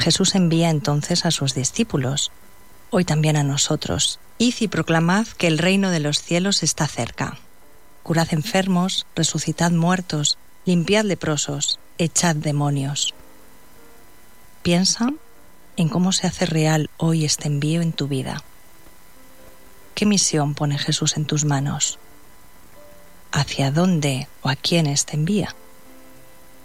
Jesús envía entonces a sus discípulos, hoy también a nosotros. Id y proclamad que el reino de los cielos está cerca. Curad enfermos, resucitad muertos, limpiad leprosos, echad demonios. Piensa en cómo se hace real hoy este envío en tu vida. ¿Qué misión pone Jesús en tus manos? ¿Hacia dónde o a quiénes te envía?